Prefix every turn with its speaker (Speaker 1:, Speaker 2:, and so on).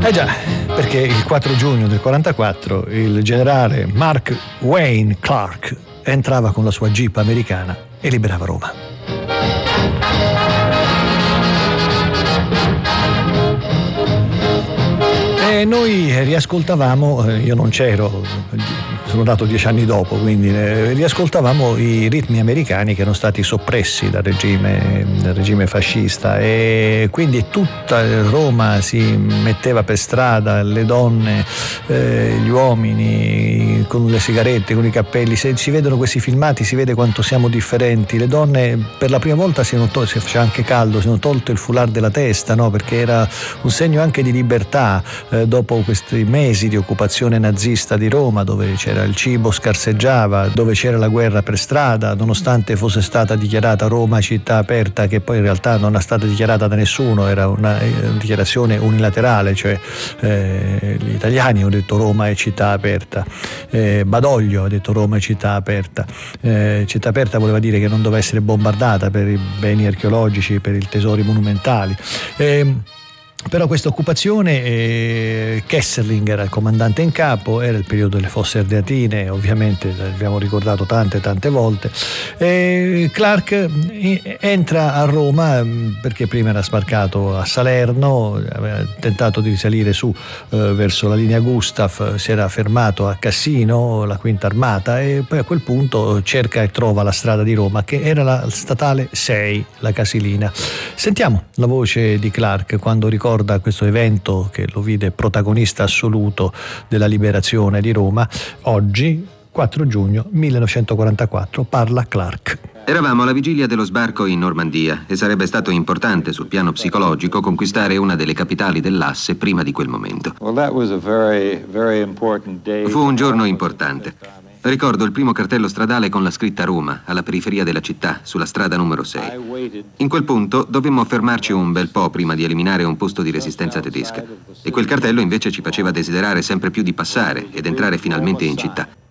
Speaker 1: Eh già, perché il 4 giugno del 44 il generale Mark Wayne Clark entrava con la sua jeep americana e liberava Roma. E noi riascoltavamo, io non c'ero, sono nato 10 anni dopo, quindi riascoltavamo i ritmi americani che erano stati soppressi dal regime fascista, e quindi tutta Roma si metteva per strada, le donne, gli uomini con le sigarette, con i cappelli. Se si vedono questi filmati si vede quanto siamo differenti. Le donne per la prima volta si faceva anche caldo, si hanno tolto il foulard della testa, no? Perché era un segno anche di libertà, dopo questi mesi di occupazione nazista di Roma, dove c'era il cibo scarseggiava, dove c'era la guerra per strada, nonostante fosse stata dichiarata Roma città aperta, che poi in realtà non è stata dichiarata da nessuno, era una dichiarazione unilaterale, cioè gli italiani hanno detto Roma è città aperta, Badoglio ha detto Roma è città aperta. Città aperta voleva dire che non doveva essere bombardata per i beni archeologici, per i tesori monumentali. Però questa occupazione, Kesselring era il comandante in capo, era il periodo delle Fosse Ardeatine, ovviamente l'abbiamo ricordato tante volte. Clark entra a Roma perché prima era sbarcato a Salerno, aveva tentato di risalire su verso la linea Gustaf, si era fermato a Cassino, la Quinta Armata, e poi a quel punto cerca e trova la strada di Roma, che era la statale 6, la Casilina. Sentiamo la voce di Clark quando ricorda questo evento che lo vide protagonista assoluto della liberazione di Roma. Oggi, 4 giugno 1944, parla Clark.
Speaker 2: Eravamo alla vigilia dello sbarco in Normandia e sarebbe stato importante sul piano psicologico conquistare una delle capitali dell'asse prima di quel momento. Fu un giorno importante. Ricordo il primo cartello stradale con la scritta Roma, alla periferia della città, sulla strada numero 6. In quel punto dovemmo fermarci un bel po' prima di eliminare un posto di resistenza tedesca. E quel cartello invece ci faceva desiderare sempre più di passare ed entrare finalmente in città.